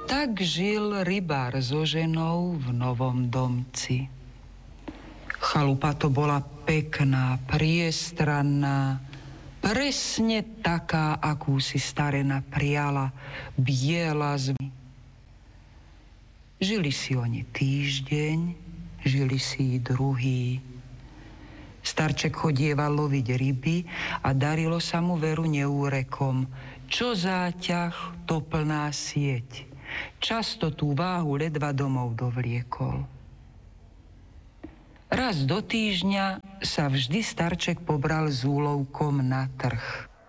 Tak žil rybár so ženou v Novom Domci. Chalupa to bola pekná, priestranná, presne taká, akú si starena priala, biela zmi. Žili si oni týždeň, žili si i druhý. Starček chodieval loviť ryby a darilo sa mu veru neúrekom. Čo záťah, to plná sieť. Často tú váhu ledva domov dovliekol. Raz do týždňa sa vždy starček pobral s úlovkom na trh.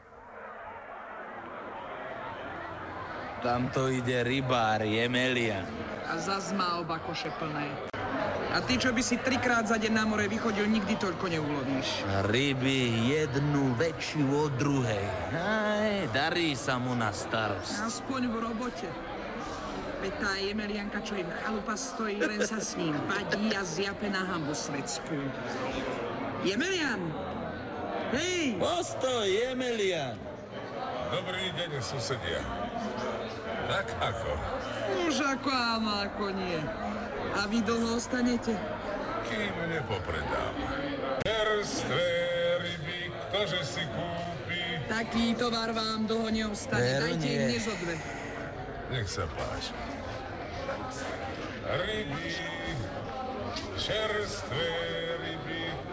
Tamto ide rybár Emelian. A zas má oba koše plné. A ty, čo by si 3-krát za deň na more vychodil, nikdy toľko neulovíš. Ryby jednu väčšiu od druhej. Aj, darí sa mu na starosť. Aspoň v robote. Veď tá Emelianka, čo im chalupa stojí, len sa s ním padí a zjape na hambu svetskú. Emelian! Hej! Postoj, Emelian! Dobrý deň, susedia. Tak ako? Už ako áno, ako nie. A vy dlho ostanete? Kým nepopredám. Čerstvé ryby, ktože si kúpi. Taký tovar vám dlho neostane. Dajte im dnes o 2. Nech sa páči. Ryby, čerstvé ryby.